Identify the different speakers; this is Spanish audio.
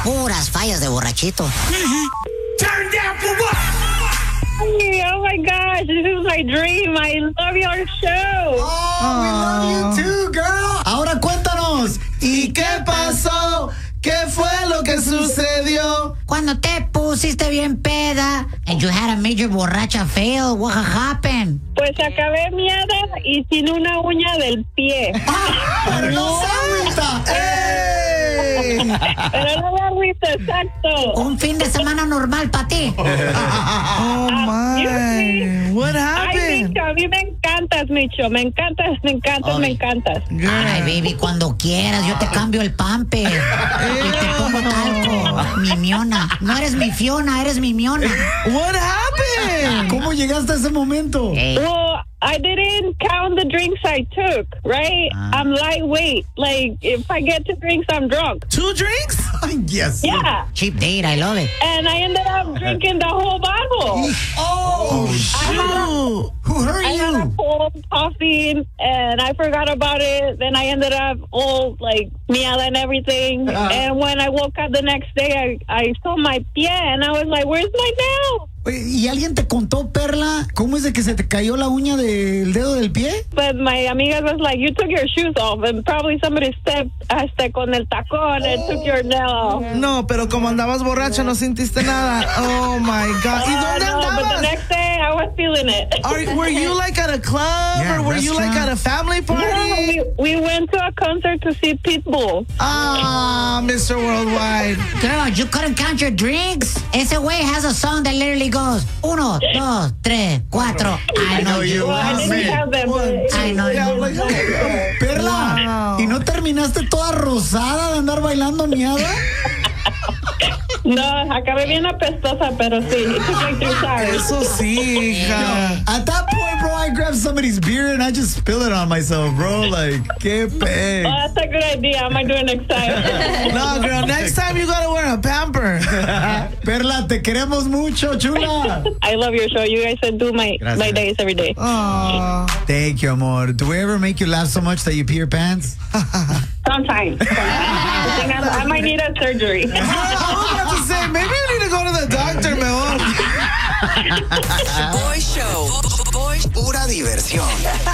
Speaker 1: Puras fallas de borrachito.
Speaker 2: Turn down for what?
Speaker 3: Oh my gosh, this is my dream. I love your show.
Speaker 4: Oh, we love you too, girl. Ahora cuéntanos, ¿y qué pasó? ¿Qué fue lo que sucedió?
Speaker 1: Cuando te pusiste bien peda and you had a major borracha fail, what happened?
Speaker 3: Pues acabé miada y sin una uña del pie.
Speaker 4: Pero no se agüita. ¡Ey!
Speaker 3: Pero no me agüita, exacto.
Speaker 1: Un fin de semana normal para ti.
Speaker 5: Oh, my. What
Speaker 3: Ay,
Speaker 5: happened?
Speaker 3: Micho, a mí me encantas, Micho. Me encantas.
Speaker 1: Ay, baby, cuando quieras, yo te cambio el pamper. Y te pongo talco. Mi Miona. No eres mi Fiona, eres mi Miona.
Speaker 5: What happened?
Speaker 4: ¿Cómo llegaste a ese momento?
Speaker 1: Hey.
Speaker 3: Well, I didn't count the drinks I took, right? I'm lightweight. Like, if I get to drinks, I'm drunk.
Speaker 5: 2 drinks?
Speaker 4: Yes.
Speaker 3: Yeah.
Speaker 1: Cheap date, I love it.
Speaker 3: And I ended up drinking the whole bottle.
Speaker 4: Oh,
Speaker 5: Shoot.
Speaker 4: who hurt
Speaker 3: I had a
Speaker 4: you?
Speaker 3: cold coffee and I forgot about it. Then I ended up all like miada and everything. And when I woke up the next day, I saw my pie and I was like, where's my nail?
Speaker 4: Oye, ¿y alguien te contó, Perla, cómo es de que se te cayó la uña del dedo del pie?
Speaker 3: But my amiga was like, you took your shoes off and probably somebody stepped hasta con el tacón and took your nail off.
Speaker 5: No, pero como andabas borracha no sintiste nada. Oh, my God. ¿Y dónde
Speaker 3: No, but the
Speaker 5: andabas?
Speaker 3: next day I was feeling it.
Speaker 5: Were you like at a club
Speaker 4: Yeah,
Speaker 5: or were you like at a family party?
Speaker 3: No, we went to a concert to see Pitbull.
Speaker 5: Ah, Mr. Worldwide.
Speaker 1: Girl, you couldn't count your drinks? Ese way has a song that literally goes 1, 2, 3, 4. I know you
Speaker 3: Well, I
Speaker 1: love
Speaker 3: didn't
Speaker 1: me.
Speaker 3: have them.
Speaker 1: I know
Speaker 5: Yeah,
Speaker 1: you
Speaker 5: like,
Speaker 1: love me.
Speaker 4: Perla,
Speaker 5: Wow.
Speaker 4: ¿y no terminaste toda rosada de andar bailando miada?
Speaker 3: No, acabé bien apestosa, pero sí. It took like 3 hours.
Speaker 5: Eso sí, hija.
Speaker 4: At that point, bro, I grabbed somebody's beer and I just spill it on myself, bro. Like, qué peg.
Speaker 3: Well, that's a good idea. I might do it next time.
Speaker 5: No, girl, next time you gotta wear a pamper.
Speaker 4: Perla, te queremos mucho, chula.
Speaker 3: I love your show. You guys do my days every day.
Speaker 5: Oh.
Speaker 4: Thank you, amor. Do we ever make you laugh so much that you pee your pants?
Speaker 3: Sometimes. I might need a surgery.
Speaker 5: I was about to say, maybe you need to go to the doctor, mejor.
Speaker 6: Boy Show. Boy, pura diversión.